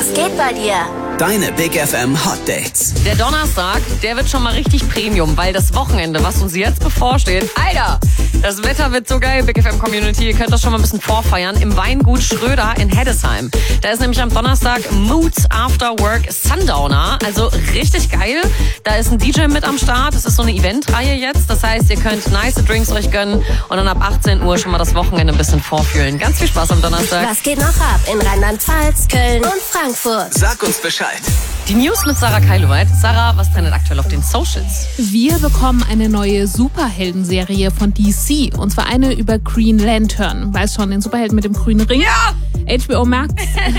geht bei dir? Deine Big FM Hot Dates. Der Donnerstag, der wird schon mal richtig Premium, weil das Wochenende, was uns jetzt bevorsteht, Alter, das Wetter wird so geil, Big FM Community, ihr könnt das schon mal ein bisschen vorfeiern im Weingut Schröder in Heddesheim. Da ist nämlich am Donnerstag Moods After Work Sundowner, also richtig geil. Da ist ein DJ mit am Start, das ist so eine Eventreihe jetzt, das heißt, ihr könnt nice Drinks euch gönnen und dann ab 18 Uhr schon mal das Wochenende ein bisschen vorfühlen. Ganz viel Spaß am Donnerstag. Was geht noch ab in Rheinland-Pfalz, Köln und Frankfurt? Sag uns Bescheid. Die News mit Sarah Keiloweit. Sarah, was trendet aktuell auf den Socials? Wir bekommen eine neue Superhelden-Serie von DC. Und zwar eine über Green Lantern. Weißt schon, den Superhelden mit dem grünen Ring? Ja! HBO Max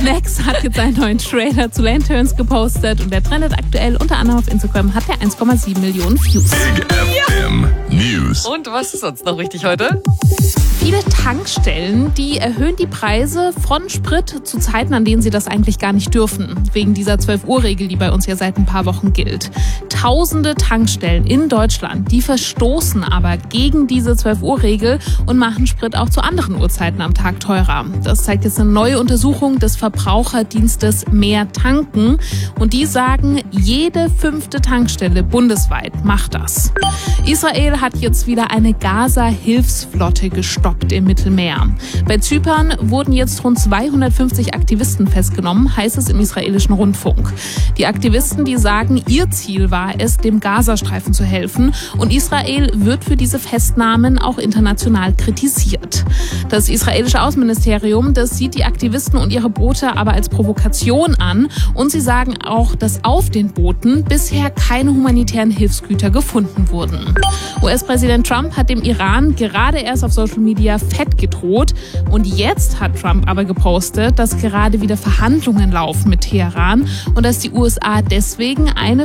hat jetzt einen neuen Trailer zu Lanterns gepostet. Und der trendet aktuell unter anderem auf Instagram, hat der 1,7 Millionen Views. Big FM News. Und was ist sonst noch wichtig heute? Viele Tankstellen, die erhöhen die Preise von Sprit zu Zeiten, an denen sie das eigentlich gar nicht dürfen. Wegen dieser 12-Uhr-Regel, die bei uns ja seit ein paar Wochen gilt. Tausende Tankstellen in Deutschland, die verstoßen aber gegen diese 12-Uhr-Regel und machen Sprit auch zu anderen Uhrzeiten am Tag teurer. Das zeigt jetzt eine neue Untersuchung des Verbraucherdienstes Mehr Tanken. Und die sagen, jede 5. Tankstelle bundesweit macht das. Israel hat jetzt wieder eine Gaza-Hilfsflotte gestoppt im Mittelmeer. Bei Zypern wurden jetzt rund 250 Aktivisten festgenommen, heißt es im israelischen Rundfunk. Die Aktivisten, die sagen, ihr Ziel war es, dem Gazastreifen zu helfen, und Israel wird für diese Festnahmen auch international kritisiert. Das israelische Außenministerium, das sieht die Aktivisten und ihre Boote aber als Provokation an, und sie sagen auch, dass auf den Booten bisher keine humanitären Hilfsgüter gefunden wurden. US-Präsident Trump hat dem Iran gerade erst auf Social Media fett gedroht, und jetzt hat Trump aber gepostet, dass gerade wieder Verhandlungen laufen mit Teheran und dass die USA deswegen einen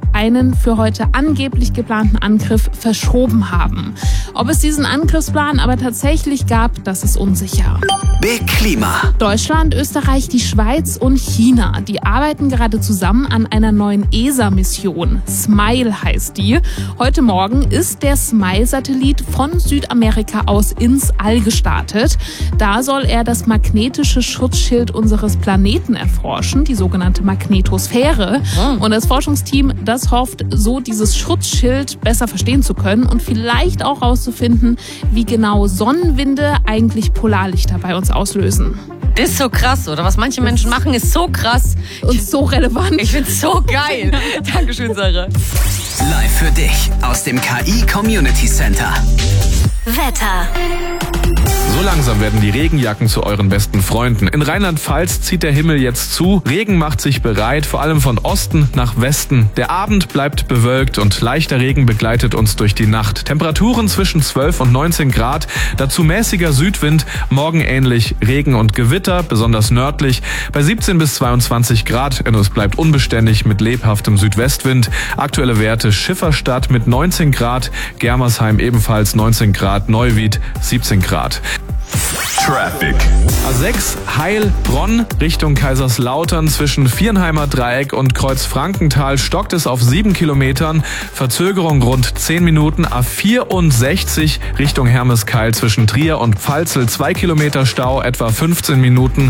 für heute angeblich geplanten Angriff verschoben haben. Ob es diesen Angriffsplan aber tatsächlich gab, das ist unsicher. Big Klima. Deutschland, Österreich, die Schweiz und China, die arbeiten gerade zusammen an einer neuen ESA-Mission. SMILE heißt die. Heute Morgen ist der SMILE-Satellit von Südamerika aus ins All gestartet. Da soll er das magnetische Schutzschild unseres Planeten erforschen, die sogenannte Magnetosphäre. Und das Forschungsteam, das hofft, so dieses Schutzschild besser verstehen zu können und vielleicht auch herauszufinden, wie genau Sonnenwinde eigentlich Polarlichter bei uns auslösen. Das ist so krass, oder? Was manche Menschen machen, ist so krass. Und so relevant. Ich find's so geil. Dankeschön, Sarah. Live für dich aus dem KI Community Center. Wetter. So langsam werden die Regenjacken zu euren besten Freunden. In Rheinland-Pfalz zieht der Himmel jetzt zu. Regen macht sich bereit, vor allem von Osten nach Westen. Der Abend bleibt bewölkt und leichter Regen begleitet uns durch die Nacht. Temperaturen zwischen 12 und 19 Grad. Dazu mäßiger Südwind, morgen ähnlich Regen und Gewitter, besonders nördlich, bei 17 bis 22 Grad. Und es bleibt unbeständig mit lebhaftem Südwestwind. Aktuelle Werte: Schifferstadt mit 19 Grad, Germersheim ebenfalls 19 Grad, Neuwied 17 Grad. Traffic. A6 Heilbronn Richtung Kaiserslautern zwischen Viernheimer Dreieck und Kreuzfrankenthal stockt es auf 7 Kilometern. Verzögerung rund 10 Minuten. A64 Richtung Hermeskeil zwischen Trier und Pfalzel 2 Kilometer Stau, etwa 15 Minuten.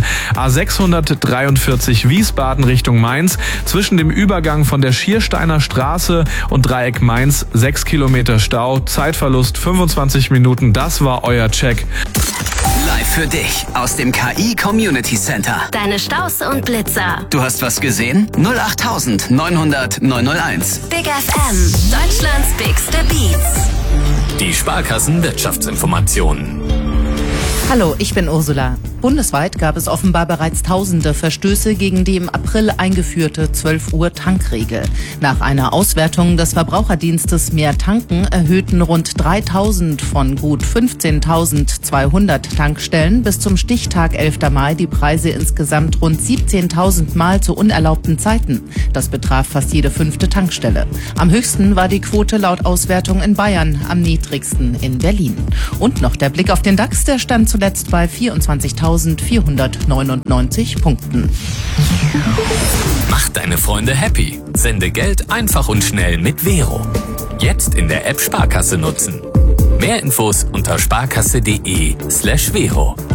A643 Wiesbaden Richtung Mainz zwischen dem Übergang von der Schiersteiner Straße und Dreieck Mainz 6 Kilometer Stau, Zeitverlust 25 Minuten. Das war euer Check. Live für dich aus dem KI Community Center. Deine Staus und Blitzer. Du hast was gesehen? 08000 900 901. Big FM, Deutschlands bigste Beats. Die Sparkassen Wirtschaftsinformationen. Hallo, ich bin Ursula. Bundesweit gab es offenbar bereits tausende Verstöße gegen die im April eingeführte 12-Uhr-Tankregel. Nach einer Auswertung des Verbraucherdienstes Mehr Tanken erhöhten rund 3000 von gut 15.200 Tankstellen bis zum Stichtag 11. Mai die Preise insgesamt rund 17.000 Mal zu unerlaubten Zeiten. Das betraf fast jede 5. Tankstelle. Am höchsten war die Quote laut Auswertung in Bayern, am niedrigsten in Berlin. Und noch der Blick auf den DAX, der stand zuletzt bei 24.499 Punkten. Mach deine Freunde happy. Sende Geld einfach und schnell mit Vero. Jetzt in der App Sparkasse nutzen. Mehr Infos unter sparkasse.de/Vero.